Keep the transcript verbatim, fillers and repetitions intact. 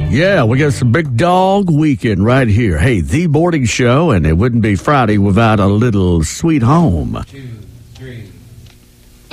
Yeah, we got some Big Dog Weekend right here. Hey, the morning show, and it wouldn't be Friday without a little Sweet Home. Two, three.